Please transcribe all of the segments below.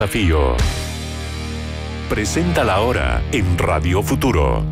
Desafío. Presenta la hora en Radio Futuro.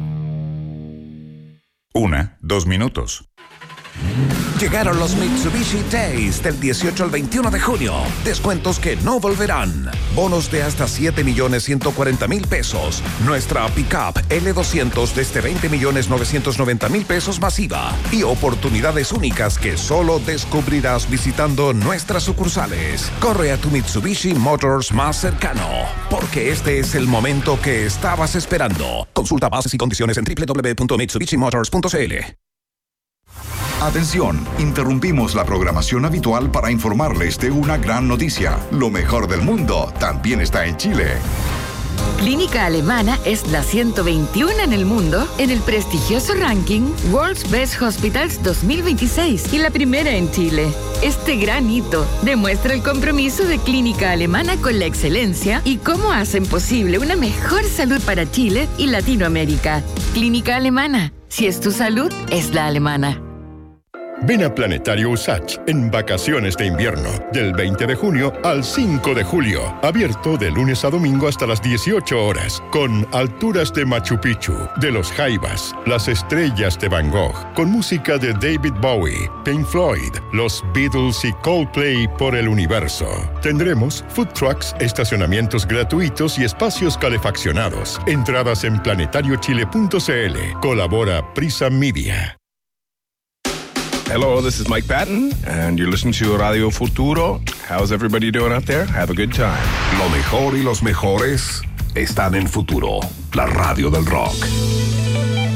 2 minutos. Llegaron los Mitsubishi Days del 18 al 21 de junio. Descuentos que no volverán. Bonos de hasta 7.140.000 pesos. Nuestra pickup L200 desde 20.990.000 pesos masiva. Y oportunidades únicas que solo descubrirás visitando nuestras sucursales. Corre a tu Mitsubishi Motors más cercano, porque este es el momento que estabas esperando. Consulta bases y condiciones en www.mitsubishimotors.cl. Atención, interrumpimos la programación habitual para informarles de una gran noticia. Lo mejor del mundo también está en Chile. Clínica Alemana es la 121 en el mundo en el prestigioso ranking World's Best Hospitals 2026 y la primera en Chile. Este gran hito demuestra el compromiso de Clínica Alemana con la excelencia y cómo hacen posible una mejor salud para Chile y Latinoamérica. Clínica Alemana, si es tu salud, es la alemana. Ven a Planetario Usach en vacaciones de invierno, del 20 de junio al 5 de julio. Abierto de lunes a domingo hasta las 18 horas, con alturas de Machu Picchu, de los Jaivas, las estrellas de Van Gogh, con música de David Bowie, Pink Floyd, los Beatles y Coldplay por el universo. Tendremos food trucks, estacionamientos gratuitos y espacios calefaccionados. Entradas en planetariochile.cl. Colabora Prisa Media. Hello, this is Mike Patton, and you're listening to Radio Futuro. How's everybody doing out there? Have a good time. Lo mejor y los mejores están en Futuro, la radio del rock.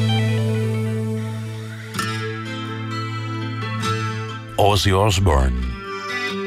Ozzy Osbourne,